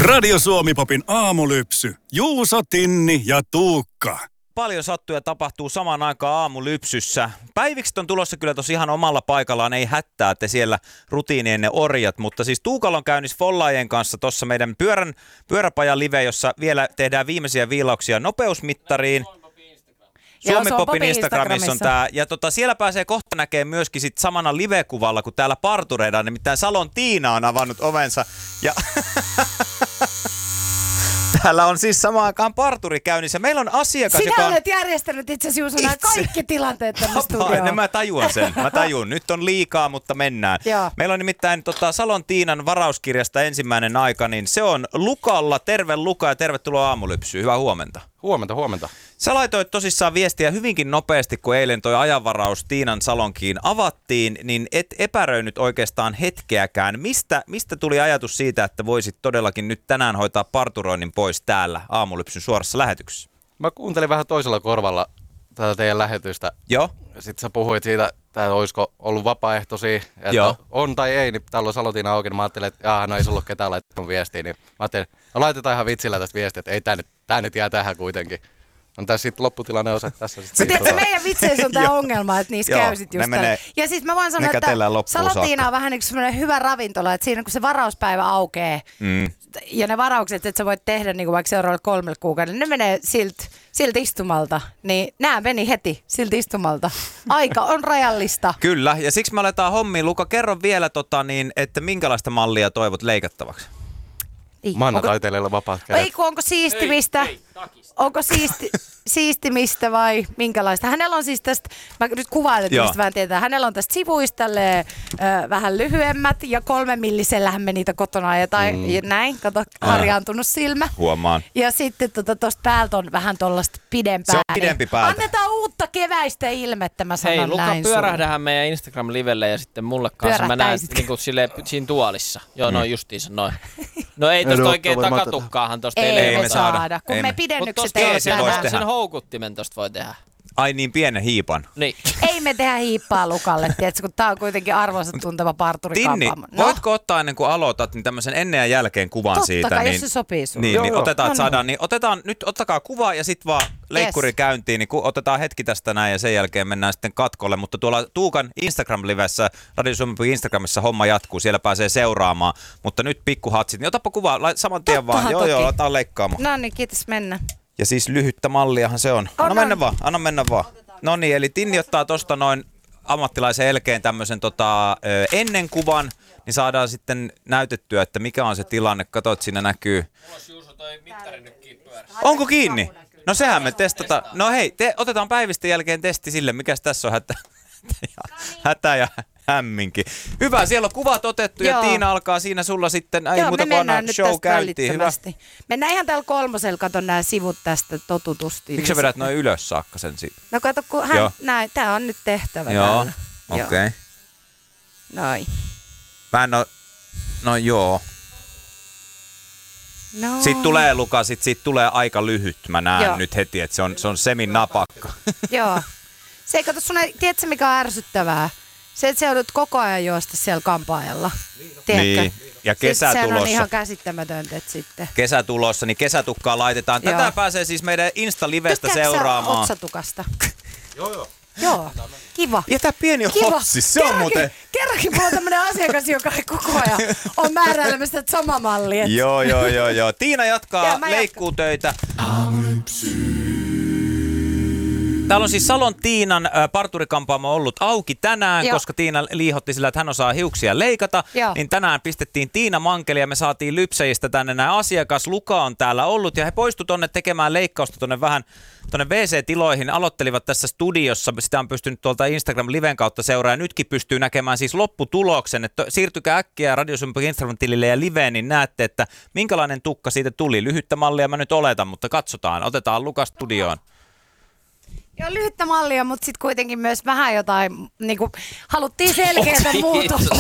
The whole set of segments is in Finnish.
Radio Suomi-popin aamulypsy. Juuso, Tinni ja Tuukka. Paljon sattuu ja tapahtuu samaan aikaan aamulypsyssä. Päivikset on tulossa kyllä tosi ihan omalla paikallaan, ei hättää te siellä rutiinienne orjat, mutta siis Tuukalla on käynnissä Follaajien kanssa tuossa meidän pyöräpajan live, jossa vielä tehdään viimeisiä viilauksia nopeusmittariin. Suomi-popin Instagramissa on tää. Ja siellä pääsee kohta näkemään myöskin sit samana live-kuvalla, kun täällä partureidaan. Nimittäin Salon Tiina on avannut ovensa. Ja täällä on siis samaan aikaan parturi käynnissä. Meillä on asiakas, Sinä joka on... olet järjestänyt itse asiassa nämä kaikki tilanteet tänne studioon. Mä tajuan sen. Mä tajun. Nyt on liikaa, mutta mennään. Joo. Meillä on nimittäin Salon Tiinan varauskirjasta ensimmäinen aika, niin se on Lukalla. Terve Luka ja tervetuloa aamulypsyyn. Hyvää huomenta. Huomenta. Sä laitoit tosissaan viestiä hyvinkin nopeasti, kun eilen toi ajanvaraus Tiinan salonkiin avattiin, niin et epäröinyt oikeastaan hetkeäkään. Mistä tuli ajatus siitä, että voisit todellakin nyt tänään hoitaa parturoinnin pois täällä aamulypsyn suorassa lähetyksessä? Mä kuuntelin vähän toisella korvalla tätä teidän lähetystä. Joo. Sitten sä puhuit siitä, että olisiko ollut vapaaehtoisia, että Joo. on tai ei, niin täällä on Salotiina auki, niin mä ajattelin, että no ei sulla ole ketään laittanut viestiä, niin mä ajattelin, no laitetaan ihan vitsillä tästä viestiä, että ei tää nyt jää tähän kuitenkin. On tässä sitten lopputilanne osa tässä. Tiedätkö, meidän vitseissä on tämä ongelma, että niissä käy sit just tällä. Ja siis mä voin sanoa, että Salotiina on vähän niin kuin semmoinen hyvä ravintola, että siinä kun se varauspäivä aukeaa ja ne varaukset, että sä voit tehdä niin kuin vaikka seuraavalle 3 kuukaudelle, ne menee siltä istumalta, niin nämä meni heti siltä istumalta. Aika on rajallista. Kyllä, ja siksi me aletaan hommiin. Luka, kerro vielä, että minkälaista mallia toivot leikattavaksi? Maanantaiteilijoilla vapaat kädet. Onko siistimistä? Onko siistimistä vai minkälaista? Hänellä on siis tästä, mä nyt kuvailen, että mistä vähän tietää. Hänellä on tästä sivuista vähän lyhyemmät ja 3 millisellähän me niitä kotona ajetaan. Näin, kato, harjaantunut silmä. Huomaan. Ja sitten tuosta päältä on vähän tuollaista pidempää. Se on pidempi päältä. Annetaan uutta keväistä ilmettä, mä sanon Hei, Luka, näin. pyörähdähän meidän Instagram-livelle ja sitten mulle kanssa. Mä näen niinku siinä tuolissa. Joo, noin justiinsa, noin. No ei tosta oikein takatukkaahan tosta ei me saada, kun me pidennykset ei ole tänään. Sen houkuttimen tosta voi tehdä. Ai niin, pienen hiipan. Niin. Ei me tehdä hiippaa Lukalle, tiedätkö, kun tää on kuitenkin arvonsa tunteva parturikampaamo. Tinni, voitko ottaa ennen kuin aloitat niin tämmöisen ennen ja jälkeen kuvan siitä? Totta kai, niin, jos se sopii sulle. Niin otetaan, että saadaan, niin ottakaa kuva ja sitten vaan leikkuri käyntiin, niin otetaan hetki tästä näin ja sen jälkeen mennään sitten katkolle. Mutta tuolla Tuukan Instagram-livessä, Radio Suomi Instagramissa homma jatkuu, siellä pääsee seuraamaan. Mutta nyt pikkuhatsit, niin otapa kuva saman tien vaan. Joo, aletaan leikkaamaan. No niin, kiitos, mennä. Ja siis lyhyttä malliahan se on. Anna mennä vaan. No niin, eli Tinni ottaa tosta noin ammattilaisen elkeen tämmöisen ennen kuvan, niin saadaan sitten näytettyä, että mikä on se tilanne. Kato, että siinä näkyy. Onko kiinni? No sehän me testataan. No hei, otetaan päivisten jälkeen testi sille, mikäs tässä on hätä ja hämminki. Hyvä, siellä on kuvat otettu ja Tiina alkaa siinä sulla sitten. Ei muuta kuin anna show käyntiin. Hyvä. Mennään ihan täällä 3, kato nämä sivut tästä totutusti. Miksi sä vedät noin ylös saakka sen siitä? No kato, kun näin, tää on nyt tehtävä Joo, täällä. okei. Noin. No joo. No. Sitten tulee Luka, siitä tulee aika lyhyt. Mä näen nyt heti, että se on seminapakka. Joo. Se ei kato sun, tiedätkö mikä on ärsyttävää? Se, että sä joudut koko ajan juosta siellä kampaajalla. Niin. Ja kesä tulossa. Sehän on ihan käsittämätöntä sitten. Kesä tulossa, niin kesätukkaa laitetaan. Tätä pääsee siis meidän Insta-livestä seuraamaan. Otsatukasta? Joo, kiva. Ja tää pieni hotsi, se on muuten... Kerrankin mulla on tämmönen asiakas, joka ei koko ajan on määräilemässä tätä samaa mallia. Joo. Tiina jatkaa leikkuutöitä. Täällä on siis Salon Tiinan parturikampaamo ollut auki tänään, koska Tiina liihotti sillä, että hän osaa hiuksia leikata. Niin tänään pistettiin Tiina mankeli ja me saatiin lypseistä tänne näin asiakas. Luka on täällä ollut ja he poistu tonne tekemään leikkausta tonne WC-tiloihin. Aloittelivat tässä studiossa. Sitä on pystynyt tuolta Instagram-liven kautta seuraamaan. Ja nytkin pystyy näkemään siis lopputuloksen. Että siirtykää äkkiä Radio Suomi Instagram-tilille ja liveen, niin näette, että minkälainen tukka siitä tuli. Lyhyttä mallia mä nyt oletan, mutta katsotaan. Otetaan Luka studioon. Joo, lyhyttä mallia, mutta sitten kuitenkin myös vähän jotain, niinku, haluttiin selkeätä muutosta.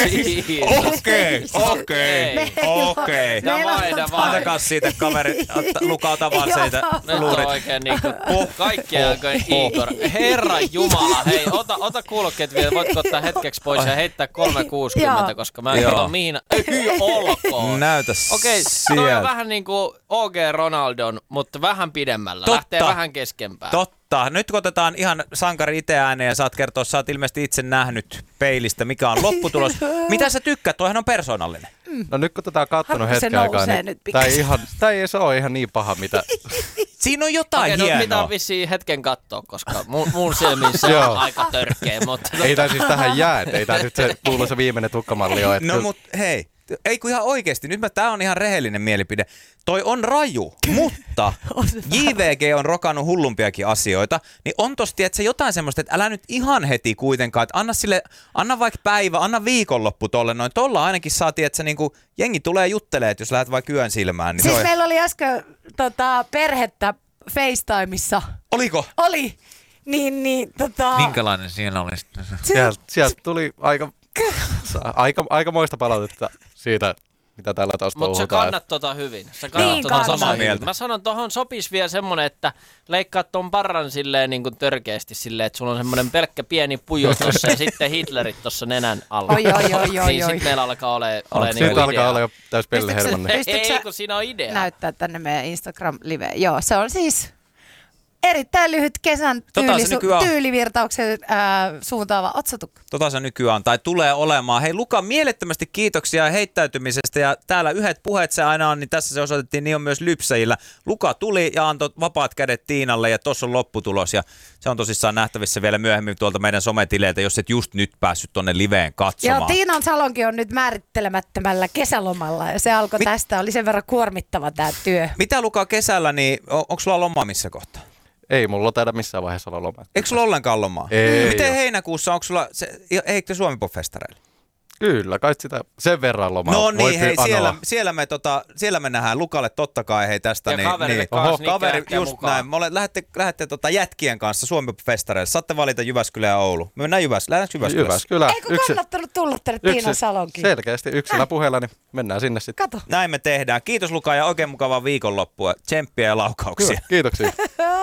Okei. Antakaa siitä kaveri, Luka, ota vaan siitä luurit. Nyt on oikein niinku kaikkien aikojen Igor. Herra Jumala, hei, ota kuulokkeet vielä, voitko ottaa hetkeksi pois ja heittää 360, koska mä en katso mihin, olkoon. Näytä Okei, toi on vähän niinku OG Ronaldon, mutta vähän pidemmällä, lähtee vähän keskempään. Totta. Nyt kun otetaan ihan sankari itse ääneen ja saat kertoa, sä oot ilmeisesti itse nähnyt peilistä, mikä on lopputulos. Mitä sä tykkäät? Toihan on persoonallinen. No nyt kun tätä on kattonut hetken aikaa, niin tää ei se ole ihan niin paha, mitä... Siinä on jotain hienoa. No pitää vissiin hetken katsoa, koska mun silmiin se on aika törkeä. Mutta ei tää siis tähän jää, ei tää nyt se kuuluisa viimeinen tukkamalli ole. No mut hei. Ei kun ihan oikeesti, tää on ihan rehellinen mielipide. Toi on raju, mutta JVG on rokannut hullumpiakin asioita, niin on tosti, että se jotain semmoista, että älä nyt ihan heti kuitenkaan, että anna vaikka päivä, anna viikonloppu tolle noin. Tolla ainakin saatiin, että se niinku, jengi tulee juttelemaan, että jos lähdet vaikka yön silmään. Niin siis meillä oli äsken perhettä FaceTimeissa. Oliko? Oli. Minkälainen siellä oli sitten? Sieltä tuli aikamoista palautetta siitä, mitä tällä taas touhutaan. Mutta sä kannat tota hyvin. Samaa mieltä. Mä sanon, tohon sopis vielä semmonen, että leikkaat ton parran silleen niin kuin törkeästi silleen, että sulla on semmonen pelkkä pieni puju tossa ja sitten Hitlerit tossa nenän alla. Niin sit meillä alkaa ole siitä alkaa olla jo täys pellehermanne. Ei, kun siinä on idea. Näyttää tänne meidän Instagram-live. Joo, se on siis... Erittäin lyhyt kesän tyylivirtauksen suuntaava otsatukka. Se nykyään tai tulee olemaan. Hei Luka, mielettömästi kiitoksia heittäytymisestä ja täällä yhdet puheet se aina on, niin tässä se osoitettiin, niin on myös lypsäjillä. Luka tuli ja antoi vapaat kädet Tiinalle ja tossa on lopputulos ja se on tosissaan nähtävissä vielä myöhemmin tuolta meidän sometileiltä, jos et just nyt päässyt tonne liveen katsomaan. Joo, Tiinan salonki on nyt määrittelemättömällä kesälomalla ja se alkoi tästä, oli sen verran kuormittava tää työ. Mitä Luka kesällä, niin onko sulla lomaa missä kohtaa? Ei mulla taida missään vaiheessa olla lomaa. Eikö sulla ollenkaan lomaa? Ei. Miten heinäkuussa, onko sulla, eikö Suomi Pop-festareilla? Kyllä, kai sitä sen verran lomaa. No niin, hei, siellä me nähdään Lukalle totta kai, hei tästä. Ja niin, kaverille kanssa kaveri, just mukaan. näin. Lähdette jätkien kanssa Suomi Pop-festareille. Saatte valita Jyväskylä ja Oulu. Me mennään Jyväskylä. Eikö kannattanut tulla tänne Tiinan salonkiin? Selkeästi yksillä puheella, niin mennään sinne sitten. Kato. Näin me tehdään. Kiitos Luka ja oikein mukavaa viikonloppua. Tsemppiä ja laukauksia. Kiitoksia.